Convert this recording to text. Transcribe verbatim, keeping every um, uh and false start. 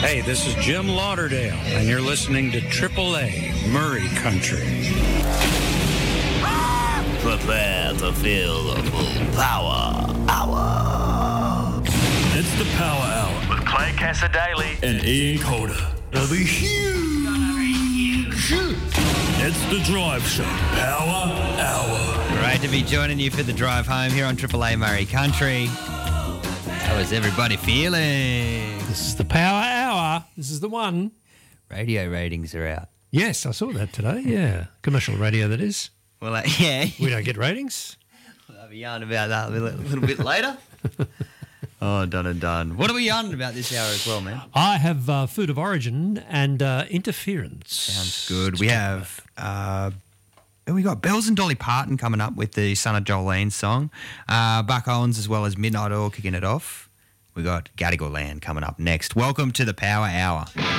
Hey, this is Jim Lauderdale, and you're listening to Triple A Murray Country. Prepare to feel the full power hour. It's the Power Hour With Clay Cassadaly and Ian Calder. It'll be huge. It's the Drive Show Power Hour. Great to be joining you for the drive home here on Triple A Murray Country. How is everybody feeling? This is the Power Hour. This is the one. Radio ratings are out. Yes, I saw that today. Yeah, commercial radio, that is. Well, uh, yeah. We don't get ratings. We'll have a yarn about that a little, a little bit later. Oh, done and done. What are we yarning about this hour as well, man? I have uh, Food of Origin and uh, Interference. Sounds good. We have... Uh, we got Bells and Dolly Parton coming up with the Son of Jolene song. Uh, Buck Owens as well as Midnight Oil kicking it off. We got Gadigal Land coming up next. Welcome to the Power Hour.